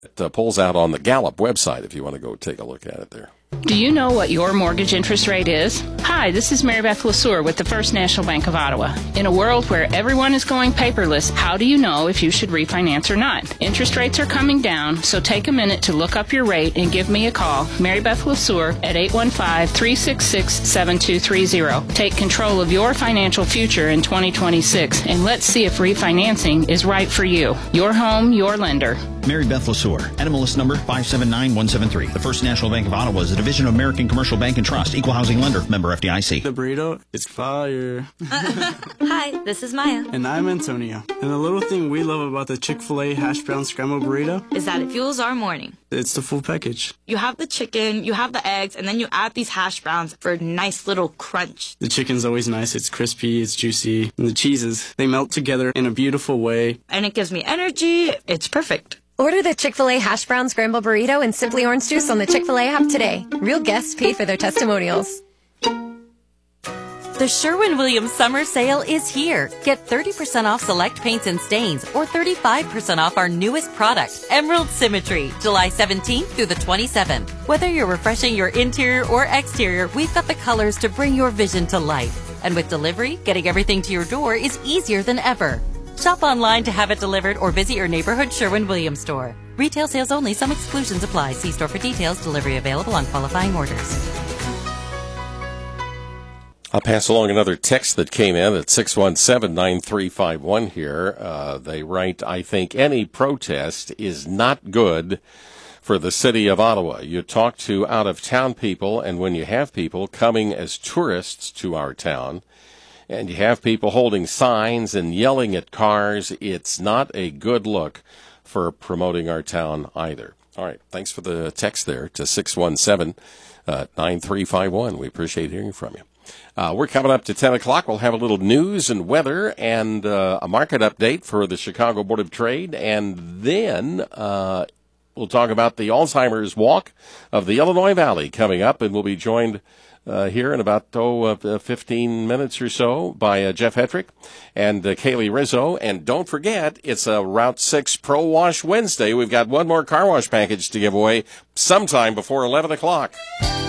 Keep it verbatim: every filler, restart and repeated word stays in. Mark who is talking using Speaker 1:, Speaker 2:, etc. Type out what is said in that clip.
Speaker 1: It uh, pulls out on the Gallup website if you want to go take a look at it there.
Speaker 2: Do you know what your mortgage interest rate is? Hi, this is Mary Beth LeSueur with the First National Bank of Ottawa. In a world where everyone is going paperless, how do you know if you should refinance or not? Interest rates are coming down, so take a minute to look up your rate and give me a call, Mary Beth LeSueur, at eight one five, three six six, seven two three zero. Take control of your financial future in twenty twenty-six, and let's see if refinancing is right for you. Your home, your lender.
Speaker 3: Mary Beth LeSueur, N M L S number five seven nine one seven three. The First National Bank of Ottawa is a division of American Commercial Bank and Trust, equal housing lender, member F D I C.
Speaker 4: The burrito is fire.
Speaker 5: Hi, this is Maya.
Speaker 4: And I'm Antonio. And the little thing we love about the Chick-fil-A hash brown scrambled burrito
Speaker 5: is that it fuels our morning.
Speaker 4: It's the full package.
Speaker 5: You have the chicken, you have the eggs, and then you add these hash browns for a nice little crunch.
Speaker 4: The chicken's always nice. It's crispy, it's juicy. And the cheeses, they melt together in a beautiful way.
Speaker 5: And it gives me energy. It's perfect.
Speaker 6: Order the Chick-fil-A Hash Brown Scramble Burrito and Simply Orange Juice on the Chick-fil-A app today. Real guests pay for their testimonials.
Speaker 7: The Sherwin-Williams Summer Sale is here. Get thirty percent off select paints and stains or thirty-five percent off our newest product, Emerald Symmetry, July seventeenth through the twenty-seventh. Whether you're refreshing your interior or exterior, we've got the colors to bring your vision to life. And with delivery, getting everything to your door is easier than ever. Shop online to have it delivered or visit your neighborhood Sherwin-Williams store. Retail sales only. Some exclusions apply. See store for details. Delivery available on qualifying orders.
Speaker 1: I'll pass along another text that came in at six one seven, nine three five one here. Uh, they write, I think any protest is not good for the city of Ottawa. You talk to out-of-town people, and when you have people coming as tourists to our town, and you have people holding signs and yelling at cars, it's not a good look for promoting our town either. All right, thanks for the text there to six one seven, nine three five one. We appreciate hearing from you. Uh, we're coming up to ten o'clock. We'll have a little news and weather and uh, a market update for the Chicago Board of Trade, and then uh, we'll talk about the Alzheimer's Walk of the Illinois Valley coming up, and we'll be joined Uh, here in about oh, uh, fifteen minutes or so by uh, Jeff Hetrick and uh, Kaylee Rizzo. And don't forget, it's a Route six Pro Wash Wednesday. We've got one more car wash package to give away sometime before eleven o'clock.